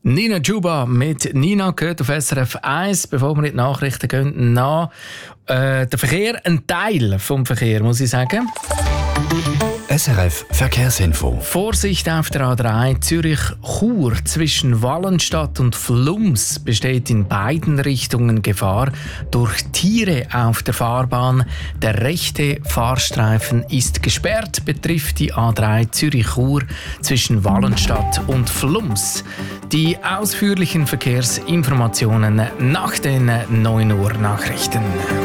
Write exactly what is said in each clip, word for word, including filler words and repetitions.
Nina Juba mit Nina gehört auf S R F eins. Bevor wir in die Nachrichten gehen, nach äh, der Verkehr, ein Teil vom Verkehr, muss ich sagen. S R F Verkehrsinfo. Vorsicht auf der A drei Zürich-Chur. Zwischen Wallenstadt und Flums besteht in beiden Richtungen Gefahr durch Tiere auf der Fahrbahn. Der rechte Fahrstreifen ist gesperrt, betrifft die A drei Zürich-Chur zwischen Wallenstadt und Flums. Die ausführlichen Verkehrsinformationen nach den neun Uhr Nachrichten.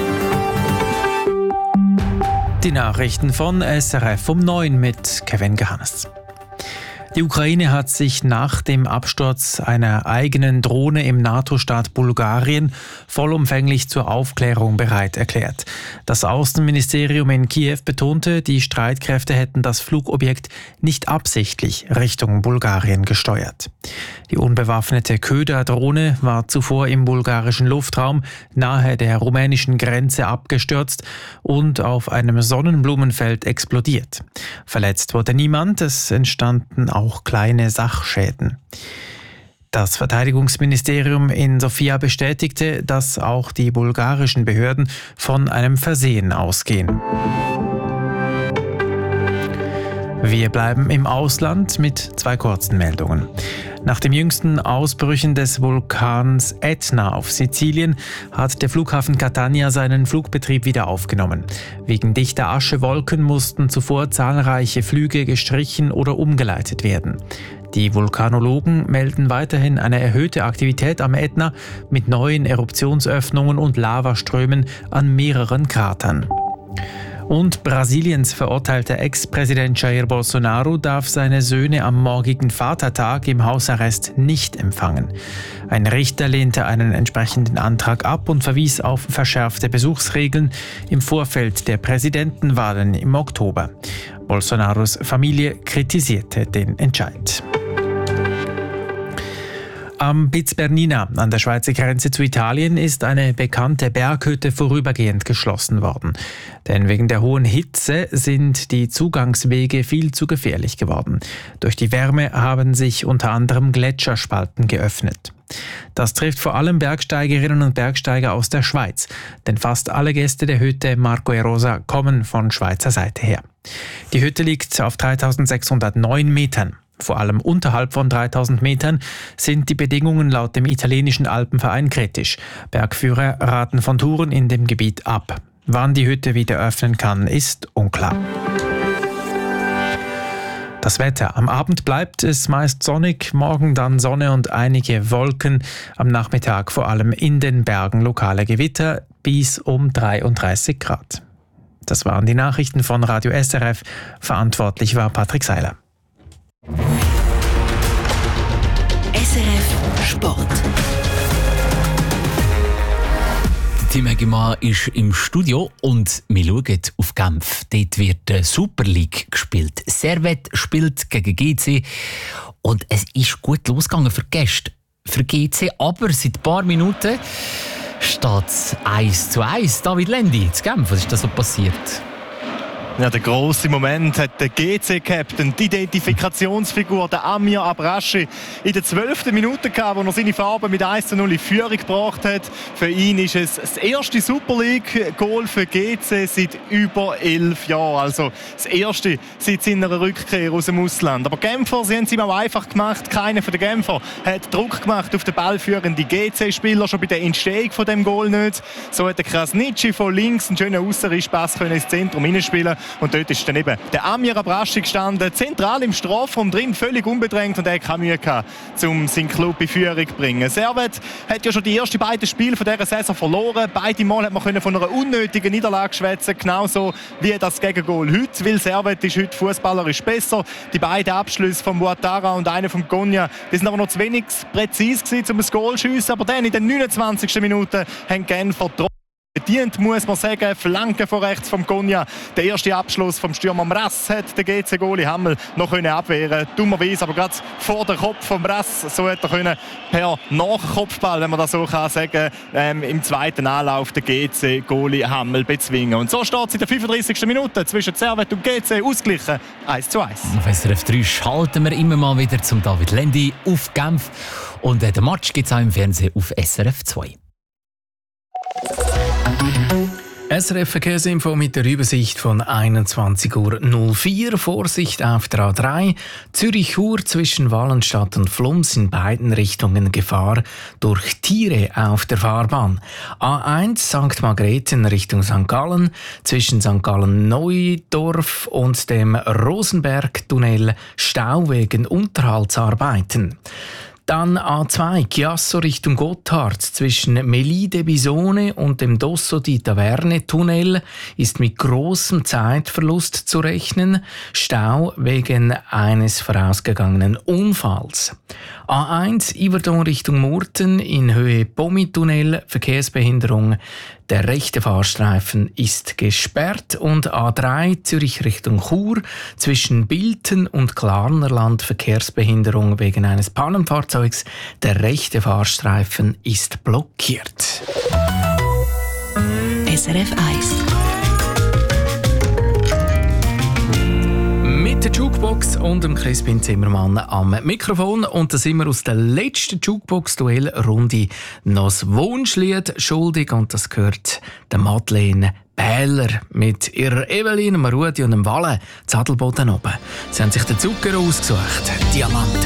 Die Nachrichten von S R F um neun mit Kevin Gehannes. Die Ukraine hat sich nach dem Absturz einer eigenen Drohne im NATO-Staat Bulgarien vollumfänglich zur Aufklärung bereit erklärt. Das Außenministerium in Kiew betonte, die Streitkräfte hätten das Flugobjekt nicht absichtlich Richtung Bulgarien gesteuert. Die unbewaffnete Köder-Drohne war zuvor im bulgarischen Luftraum nahe der rumänischen Grenze abgestürzt und auf einem Sonnenblumenfeld explodiert. Verletzt wurde niemand, es entstanden auch auch kleine Sachschäden. Das Verteidigungsministerium in Sofia bestätigte, dass auch die bulgarischen Behörden von einem Versehen ausgehen. Wir bleiben im Ausland mit zwei kurzen Meldungen. Nach den jüngsten Ausbrüchen des Vulkans Etna auf Sizilien hat der Flughafen Catania seinen Flugbetrieb wieder aufgenommen. Wegen dichter Aschewolken mussten zuvor zahlreiche Flüge gestrichen oder umgeleitet werden. Die Vulkanologen melden weiterhin eine erhöhte Aktivität am Etna mit neuen Eruptionsöffnungen und Lavaströmen an mehreren Kratern. Und Brasiliens verurteilter Ex-Präsident Jair Bolsonaro darf seine Söhne am morgigen Vatertag im Hausarrest nicht empfangen. Ein Richter lehnte einen entsprechenden Antrag ab und verwies auf verschärfte Besuchsregeln im Vorfeld der Präsidentenwahlen im Oktober. Bolsonaros Familie kritisierte den Entscheid. Am Piz Bernina an der Schweizer Grenze zu Italien ist eine bekannte Berghütte vorübergehend geschlossen worden. Denn wegen der hohen Hitze sind die Zugangswege viel zu gefährlich geworden. Durch die Wärme haben sich unter anderem Gletscherspalten geöffnet. Das trifft vor allem Bergsteigerinnen und Bergsteiger aus der Schweiz, denn fast alle Gäste der Hütte Marco e Rosa kommen von Schweizer Seite her. Die Hütte liegt auf dreitausendsechshundertneun Metern. Vor allem unterhalb von dreitausend Metern sind die Bedingungen laut dem italienischen Alpenverein kritisch. Bergführer raten von Touren in dem Gebiet ab. Wann die Hütte wieder öffnen kann, ist unklar. Das Wetter. Am Abend bleibt es meist sonnig, morgen dann Sonne und einige Wolken. Am Nachmittag vor allem in den Bergen lokale Gewitter bis um dreiunddreißig Grad. Das waren die Nachrichten von Radio S R F. Verantwortlich war Patrick Seiler. S R F Sport. Tim Hegemann ist im Studio und wir schauen auf Genf. Dort wird die Super League gespielt. Servette spielt gegen G C und es ist gut losgegangen für die Gäste, für G C, aber seit ein paar Minuten steht es eins zu eins. David Lendi, zu Genf, was ist da so passiert? Ja, der grosse Moment hat der G C-Captain, die Identifikationsfigur, der Amir Abrashi, in der zwölften Minute gehabt, wo er seine Farben mit eins zu null in Führung gebracht hat. Für ihn ist es das erste Super League-Goal für G C seit über elf Jahren. Also das erste seit seiner Rückkehr aus dem Ausland. Aber Genfer, sie haben es ihm auch einfach gemacht. Keiner von den Genfer hat Druck gemacht auf den ballführenden G C-Spieler, schon bei der Entstehung von dem Goal nicht. So hat der Krasnitschi von links einen schönen Ausserrischpass ins Zentrum hineinspielen. Und dort ist dann eben der Amir Abrashi gestanden, zentral im Strafraum drin, völlig unbedrängt, und er hat keine Mühe gehabt, um seinen Club in Führung zu bringen. Servette hat ja schon die ersten beiden Spiele von dieser Saison verloren. Beide Mal hat man von einer unnötigen Niederlage schwätzen, genauso wie das Gegengol heute, weil Servette ist heute fußballerisch besser. Die beiden Abschlüsse von Ouattara und einer von Konya, die sind aber noch zu wenig präzise gewesen, um ein Goal zu schiessen, aber dann in den neunundzwanzigsten Minute haben Genfer verdient, muss man sagen. Flanke von rechts vom Konya. Der erste Abschluss vom Stürmer Mrass hat der G C-Goalie Hammel noch können abwehren. Dummerweise aber gerade vor dem Kopf vom Mrass. So hat er können per Nachkopfball, wenn man das so kann sagen, ähm, im zweiten Anlauf der G C-Goalie Hammel bezwingen. Und so steht es in der fünfunddreißigsten Minute zwischen Servet und G C ausgeglichen. eins zu eins. Auf S R F drei schalten wir immer mal wieder zum David Lendi auf Genf. Und äh, den Match gibt es auch im Fernsehen auf S R F zwei. S R F Verkehrsinfo mit der Übersicht von einundzwanzig Uhr null vier. Vorsicht auf der A drei. Zürich-Chur zwischen Wallenstadt und Flums in beiden Richtungen Gefahr durch Tiere auf der Fahrbahn. A eins Sankt Margrethen Richtung Sankt Gallen zwischen Sankt Gallen-Neudorf und dem Rosenberg-Tunnel Stau wegen Unterhaltsarbeiten. Dann A zwei, Chiasso Richtung Gotthard zwischen Melide Bisone und dem Dosso di Taverne-Tunnel ist mit großem Zeitverlust zu rechnen. Stau wegen eines vorausgegangenen Unfalls. A eins, Yverdon Richtung Murten in Höhe Pommi-Tunnel, Verkehrsbehinderung. Der rechte Fahrstreifen ist gesperrt und A drei Zürich Richtung Chur zwischen Bilten und Klarnerland Verkehrsbehinderung wegen eines Pannenfahrzeugs. Der rechte Fahrstreifen ist blockiert. S R F eins. Mit der Jukebox und dem Crispin Zimmermann am Mikrofon. Und da sind wir aus der letzten Jukebox-Duell-Runde noch das Wunschlied schuldig. Und das gehört der Madeleine Bähler mit ihrer Evelyn, dem Rudi und dem Walle zu Adelboden oben. Sie haben sich den Zucker ausgesucht. Diamanten.